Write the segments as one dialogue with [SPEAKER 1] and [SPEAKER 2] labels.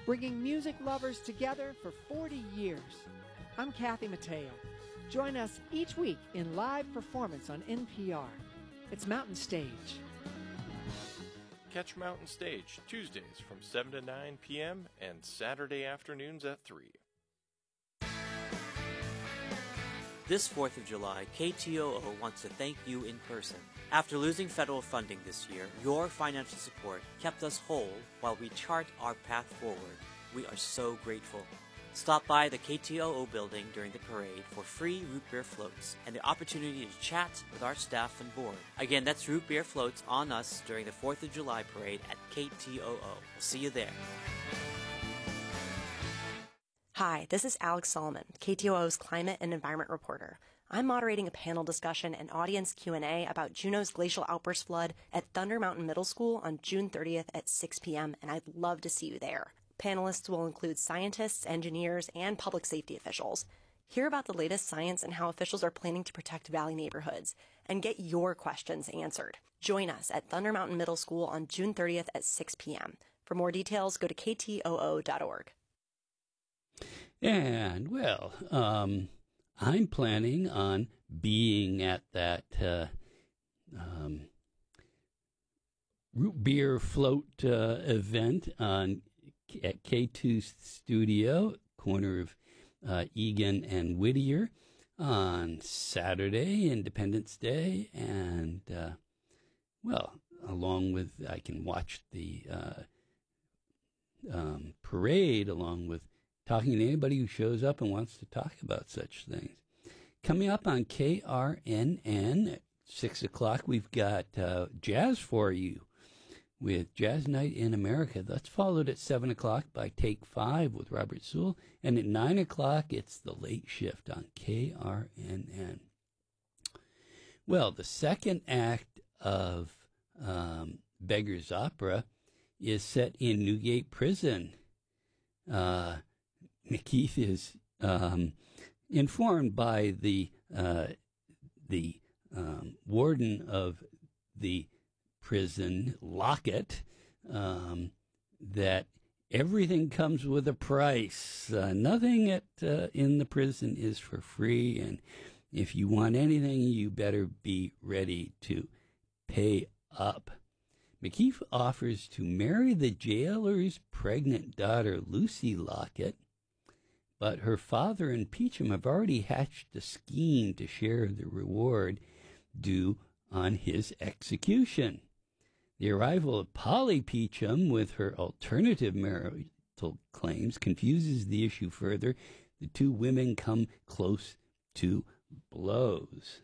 [SPEAKER 1] bringing music lovers together for 40 years. I'm Kathy Mateo. Join us each week in live performance on NPR. It's Mountain Stage.
[SPEAKER 2] Catch Mountain Stage Tuesdays from 7 to 9 p.m. and Saturday afternoons at 3.
[SPEAKER 3] This 4th of July, KTOO wants to thank you in person. After losing federal funding this year, your financial support kept us whole while we chart our path forward. We are so grateful. Stop by the KTOO building during the parade for free root beer floats and the opportunity to chat with our staff and board. Again, that's root beer floats on us during the 4th of July parade at KTOO. We'll see you there.
[SPEAKER 4] Hi, this is Alex Solomon, KTOO's climate and environment reporter. I'm moderating a panel discussion and audience Q&A about Juneau's glacial outburst flood at Thunder Mountain Middle School on June 30th at 6 p.m., and I'd love to see you there. Panelists will include scientists, engineers, and public safety officials. Hear about the latest science and how officials are planning to protect valley neighborhoods, and get your questions answered. Join us at Thunder Mountain Middle School on June 30th at 6 p.m. For more details, go to ktoo.org.
[SPEAKER 5] And, well, I'm planning on being at that root beer float event at K2 Studio, corner of Egan and Whittier, on Saturday, Independence Day, and, well, along with, I can watch the parade along with talking to anybody who shows up and wants to talk about such things. Coming up on KRNN at 6 o'clock, we've got Jazz for You with Jazz Night in America. That's followed at 7 o'clock by Take 5 with Robert Sewell. And at 9 o'clock, it's The Late Shift on KRNN. Well, the second act of Beggar's Opera is set in Newgate Prison. McKeith is informed by the warden of the prison, Lockett, that everything comes with a price. Nothing in the prison is for free, and if you want anything, you better be ready to pay up. McKeith offers to marry the jailer's pregnant daughter, Lucy Lockett, but her father and Peachum have already hatched a scheme to share the reward due on his execution. The arrival of Polly Peachum with her alternative marital claims confuses the issue further. The two women come close to blows.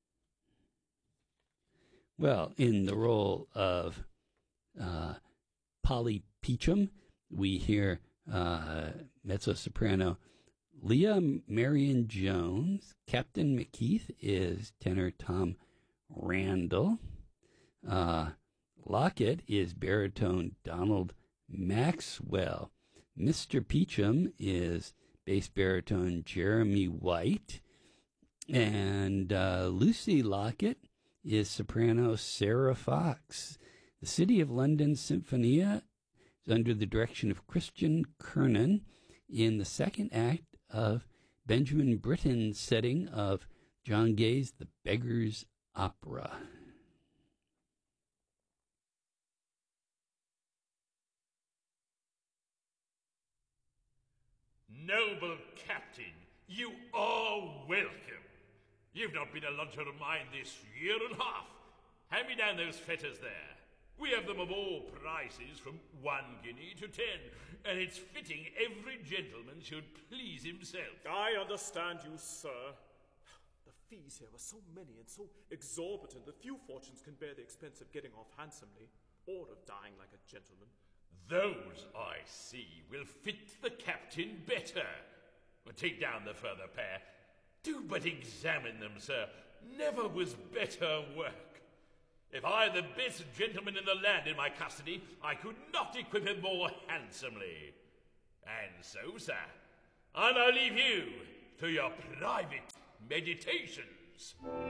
[SPEAKER 5] Well, in the role of Polly Peachum, we hear mezzo-soprano Leah Marion Jones. Captain McKeith is tenor Tom Randall. Lockett is baritone Donald Maxwell. Mr. Peachum is bass baritone Jeremy White. And Lucy Lockett is soprano Sarah Fox. The City of London Sinfonia is under the direction of Christian Kernan in the second act of Benjamin Britten's setting of John Gay's The Beggar's Opera.
[SPEAKER 6] Noble Captain, you are welcome. You've not been a luncher of mine this year and a half. Hand me down those fetters there. We have them of all prices from 1 guinea to 10, and it's fitting every gentleman should please himself.
[SPEAKER 7] I understand you, sir. The fees here are so many and so exorbitant that few fortunes can bear the expense of getting off handsomely, or of dying like a gentleman.
[SPEAKER 6] Those, I see, will fit the captain better. But take down the further pair. Do but examine them, sir. Never was better work. If I had the best gentleman in the land in my custody, I could not equip him more handsomely. And so, sir, I now leave you to your private meditations.